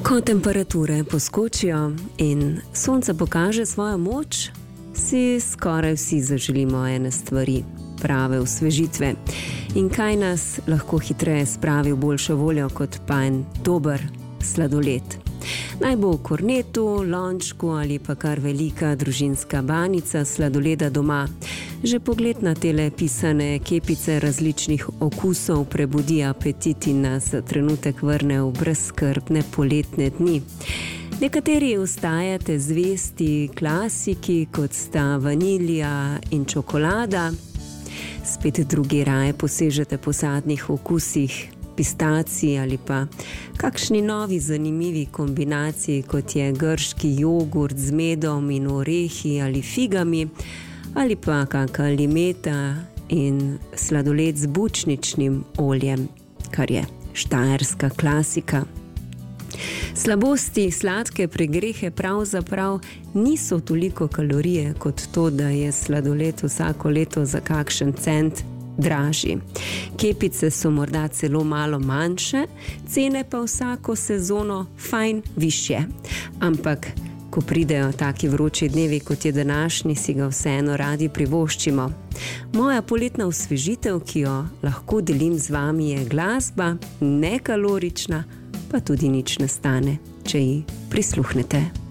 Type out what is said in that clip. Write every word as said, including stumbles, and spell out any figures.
Ko temperature poskočijo in sonce pokaže svojo moč, si skoraj vsi zaželimo ene stvari, prave osvežitve. In kaj nas lahko hitreje spravi v boljšo voljo kot pa en dober sladoled. Naj bo v kornetu, lončku ali pa kar velika družinska banica sladoleda doma. Že pogled na tele pisane kepice različnih okusov prebudi apetit in nas za trenutek vrne v brezskrbne poletne dni. Nekateri ostajate zvesti klasiki, kot sta vanilija in čokolada. Spet drugi raje posežete po sadnih okusih, pistaciji ali pa kakšni novi zanimivi kombinaciji, kot je grški jogurt z medom in orehi ali figami, ali pa kaka limeta in sladoled z bučničnim oljem, kar je štajerska klasika. Slabosti sladke pregrehe pravzaprav niso toliko kalorije kot to, da je sladoled vsako leto za kakšen cent dražji. Kepice so morda celo malo manjše, cene pa vsako sezono fajn višje. Ampak ko pridejo taki vroči dnevi, kot je današnji, si ga vseeno radi privoščimo. Moja poletna osvežitev, ki jo lahko delim z vami, je glasba, nekalorična, pa tudi nič ne stane, če ji prisluhnete.